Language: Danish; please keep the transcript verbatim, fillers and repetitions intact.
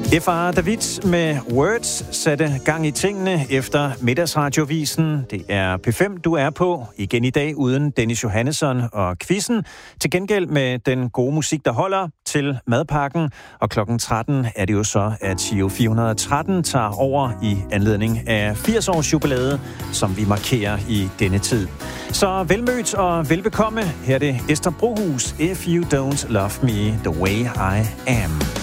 F R David med Words satte gang i tingene efter middagsradiovisen. Det er P fem, du er på. Igen i dag uden Dennis Johannesson og quizzen. Til gengæld med den gode musik, der holder til madpakken. Og klokken tretten er det jo så, at Giro fire hundrede og tretten tager over i anledning af firs års jubilæet, som vi markerer i denne tid. Så velmødt og velbekomme. Her er det Esther Brohus, If You Don't Love Me The Way I Am.